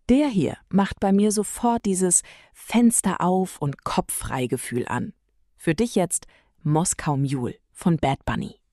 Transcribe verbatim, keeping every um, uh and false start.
Der hier macht bei mir sofort dieses Fenster auf und Kopf frei Gefühl an. Für dich jetzt Moskau Mule von Bad Bunny.